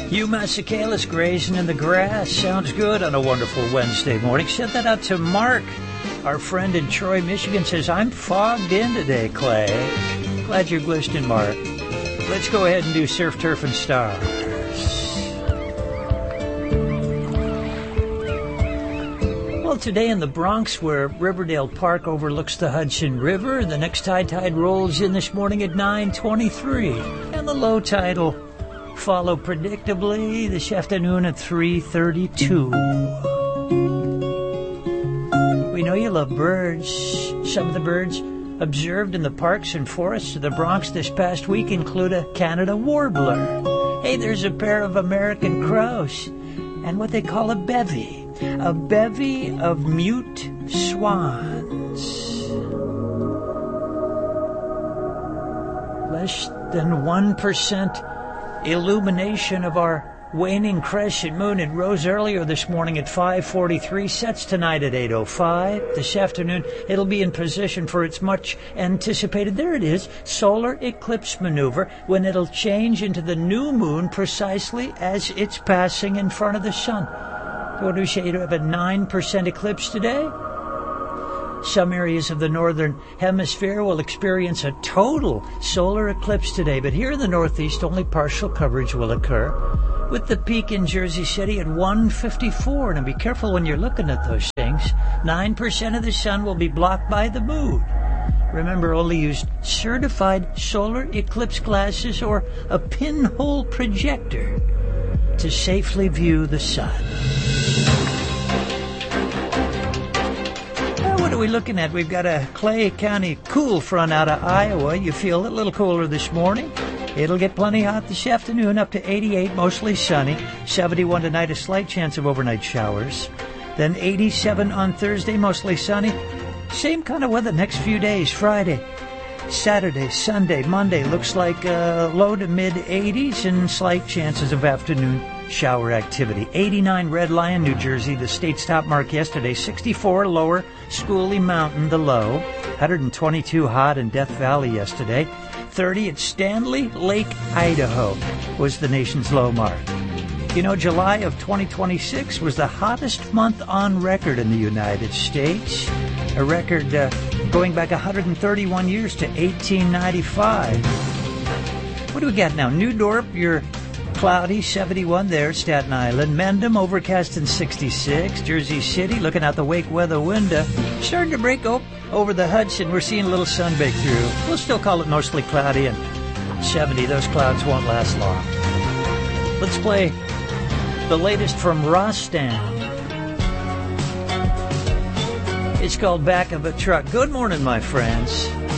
You Massicalis grazing in the grass. Sounds good on a wonderful Wednesday morning. Send that out to Mark, our friend in Troy, Michigan. Says, I'm fogged in today, Clay. Glad you're glistening, Mark. Let's go ahead and do Surf, Turf, and Stars. Well, today in the Bronx, where Riverdale Park overlooks the Hudson River, the next high tide rolls in this morning at 9:23, and the low tide will follow predictably this afternoon at 3:32. We know you love birds. Some of the birds observed in the parks and forests of the Bronx this past week include a Canada warbler. Hey, there's a pair of American crows and what they call a bevy of mute swans. Less than 1% illumination of our waning crescent moon. It rose earlier this morning at 5:43, sets tonight at 8:05. This afternoon, it'll be in position for its much anticipated, there it is, solar eclipse maneuver, when it'll change into the new moon precisely as it's passing in front of the sun. What do we say? You have a 9% eclipse today? Some areas of the northern hemisphere will experience a total solar eclipse today, but here in the Northeast, only partial coverage will occur, with the peak in Jersey City at 1:54. Now be careful when you're looking at those things. 9% of the sun will be blocked by the moon. Remember, only use certified solar eclipse glasses or a pinhole projector to safely view the sun. What are we looking at? We've got a Clay County cool front out of Iowa. You feel it a little cooler this morning. It'll get plenty hot this afternoon, up to 88, mostly sunny. 71 tonight, a slight chance of overnight showers. Then 87 on Thursday, mostly sunny. Same kind of weather next few days. Friday, Saturday, Sunday, Monday looks like low to mid 80s and slight chances of afternoon shower activity. 89 Red Lion, New Jersey, the state's top mark yesterday. 64 lower Schooley Mountain, the low. 122 hot in Death Valley yesterday. 30 at Stanley Lake, Idaho was the nation's low mark. You know, July of 2026 was the hottest month on record in the United States. A record going back 131 years to 1895. What do we got now? New Dorp, you're cloudy, 71 there, Staten Island. Mendham, overcast and 66. Jersey City, looking out the wake weather window, starting to break over the Hudson. We're seeing a little sun break through. We'll still call it mostly cloudy and 70. Those clouds won't last long. Let's play the latest from Rostam. It's called Back of a Truck. Good morning, my friends.